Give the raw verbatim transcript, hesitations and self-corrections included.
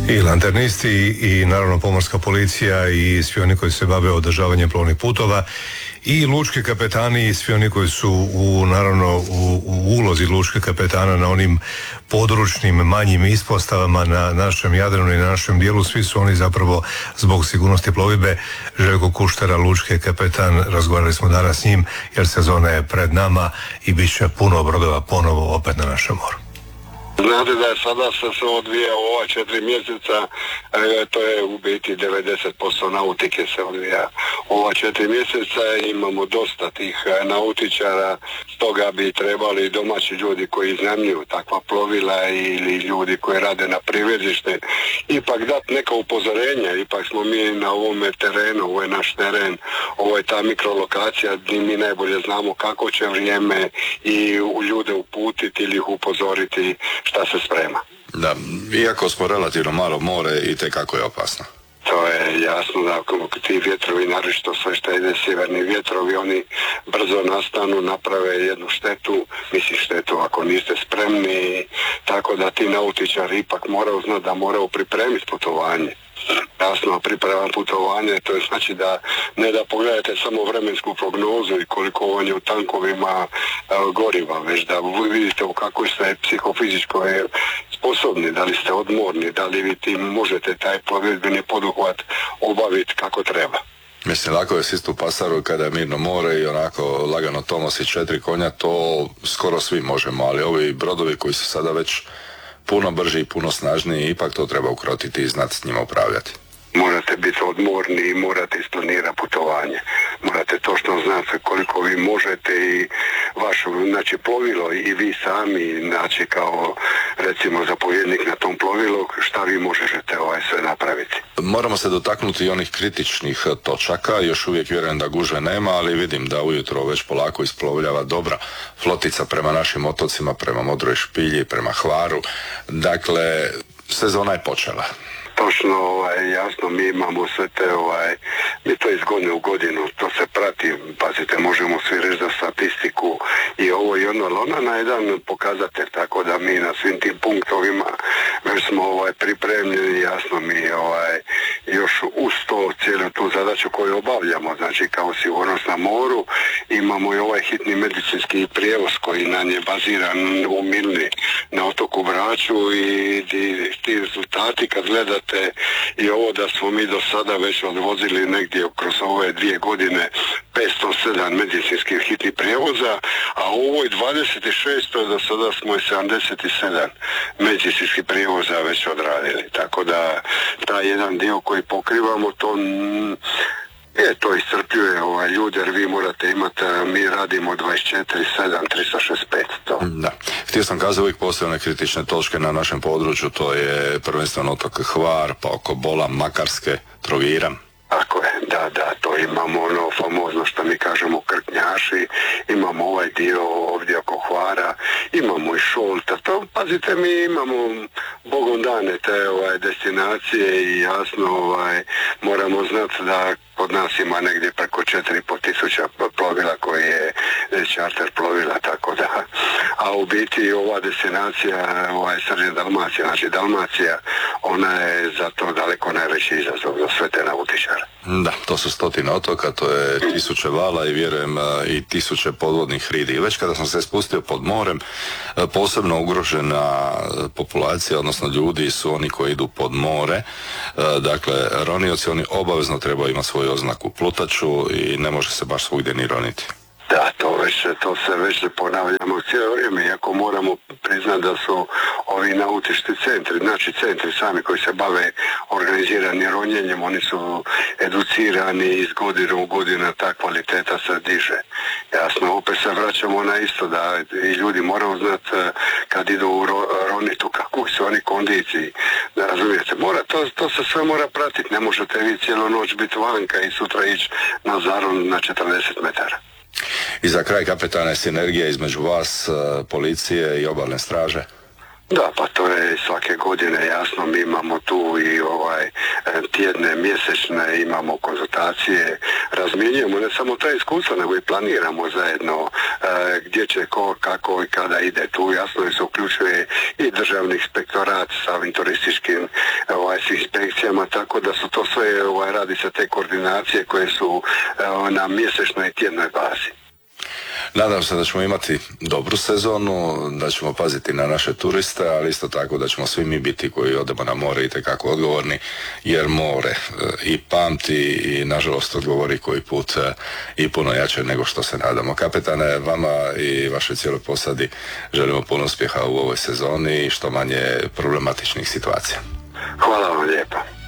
I lanternisti i naravno pomorska policija i svi oni koji se bave održavanjem plovnih putova i lučki kapetani i svi oni koji su u, naravno u, u ulozi lučkih kapetana na onim područnim manjim ispostavama na našem Jadranu i na našem dijelu, svi su oni zapravo zbog sigurnosti plovidbe. Željko Kuštera, lučki kapetan, razgovarali smo danas s njim jer sezona je pred nama i bit će puno brodova ponovo opet na našem moru. Znate da je sada se odvija ova četiri mjeseca, e, to je u biti devedeset posto nautike se odvija ova četiri mjeseca, imamo dosta tih nautičara, stoga bi trebali domaći ljudi koji iznajmljuju takva plovila ili ljudi koji rade na privezište ipak dati neka upozorenja, ipak smo mi na ovome terenu, ovo je naš teren, ovo je ta mikrolokacija gdje mi najbolje znamo kako će vrijeme i ljude uputiti ili ih upozoriti šta se sprema. Da, iako smo relativno malo more, itekako je opasno. To je jasno da ti vjetrovi, naročito sve što ide sjeverni vjetrovi, oni brzo nastanu, naprave jednu štetu, mislim štetu ako niste spremni, tako da ti nautičari ipak moraju znati da moraju pripremiti putovanje. Jasno, priprema putovanje, to je znači da ne da pogledate samo vremensku prognozu i koliko on je u tankovima uh, goriva, već da vi vidite u kakvoj ste psihofizičkoj sposobni, da li ste odmorni, da li vi tim možete taj plovidbeni poduhvat obaviti kako treba. Mislim, lako je sistu pasaru kada je mirno more i onako lagano to nosi četiri konja, to skoro svi možemo, ali ovi brodovi koji su sada već puno brži i puno snažniji, ipak to treba ukrotiti i znati s njima upravljati. Morate biti odmorni i morate isplanirati putovanje. Morate točno znati koliko vi možete i vaše, znači, plovilo i vi sami, znači kao recimo zapovjednik na tom plovilu, šta vi možete ovaj sve napraviti. Moramo se dotaknuti i onih kritičnih točaka, još uvijek vjerujem da gužve nema, ali vidim da ujutro već polako isplovljava dobra flotica prema našim otocima, prema Modroj špilji, prema Hvaru. Dakle, sezona je počela. Točno, ovaj, jasno, mi imamo sve te, ovaj, mi to iz godine u godinu, to se prati, pazite, možemo svi reći za statistiku i ovo i ono, ali ona na jedan pokazatelj, tako da mi na svim tim punktovima već smo ovaj, pripremljeni, jasno mi ovaj, još uz to cijelu tu zadaću koju obavljamo, znači kao sigurnost na moru, imamo i ovaj hitni medicinski prijevoz koji nam je baziran u Milni na otoku Braču i ti rezultati kad gledate i ovo da smo mi do sada već odvozili negdje kroz ove dvije godine petsto sedam medicinskih hitnih prijevoza, a u ovoj dvadeset šestoj do sada smo i sedamdeset sedam medicinskih prijevoza već odradili. Tako da taj jedan dio koji pokrivamo to je, to iscrpljuje ovaj ljude, jer vi morate imati, mi radimo dvadeset četiri sedam tristo šezdeset pet. To. Da. Htio sam kazati, uvijek postoje one kritične točke na našem području, to je prvenstveno otok Hvar, pa oko Bola, Makarske, Trogira. Tako je, da, da, to imamo ono famozno što mi kažemo Krknjaši, imamo ovaj dio ovdje oko Hvara, imamo i Šolta, to, pazite, mi imamo bogom dane te ovaj, destinacije i jasno ovaj, moramo znati da kod nas ima negdje preko četiri i pol tisuća plovila koji je čarter plovila, tako da, a u biti ova destinacija, ovaj srđe Dalmacija, znači Dalmacija, ona je zato daleko najveći izazov za sve te nautičare. Da, to su stotine otoka, to je tisuće vala i vjerujem i tisuće podvodnih hridi. I već kada sam se spustio pod morem, posebno ugrožena populacija, odnosno ljudi su oni koji idu pod more. Dakle, ronioci, oni obavezno trebaju imati svoju oznaku plutaču i ne može se baš svugdje ni roniti. Da, to, već, to se već ponavljamo cijelo vrijeme, iako moramo priznati da su ovi nautički centri, znači centri sami koji se bave organiziranim ronjenjem, oni su educirani iz godine u godinu, ta kvaliteta se diže. Jasno, opet se vraćamo na isto, da i ljudi moraju znati kad idu u ro, ronitu, kakvu su oni kondiciji, da razumijete, mora, to, to se sve mora pratiti, ne možete vi cijelu noć biti vanka i sutra ići na zaron na četrdeset metara. I za kraj, kapetane, sinergija između vas, policije i obalne straže? Da, pa to je svake godine jasno, mi imamo tu i ovaj tjedne, mjesečne, imamo konzultacije, razmjenjujemo ne samo ta iskustva, nego i planiramo zajedno gdje će ko, kako i kada ide. Tu jasno se uključuje i državni inspektorat sa ovim turističkim ovaj, s inspekcijama, tako da su to sve, ovaj, radi se te koordinacije koje su na mjesečnoj i tjednoj bazi. Nadam se da ćemo imati dobru sezonu, da ćemo paziti na naše turiste, ali isto tako da ćemo svi mi biti koji odemo na more itekako odgovorni, jer more i pamti i nažalost odgovori koji put i puno jače nego što se nadamo. Kapetane, vama i vašoj cijeloj posadi želimo puno uspjeha u ovoj sezoni i što manje problematičnih situacija. Hvala vam lijepa.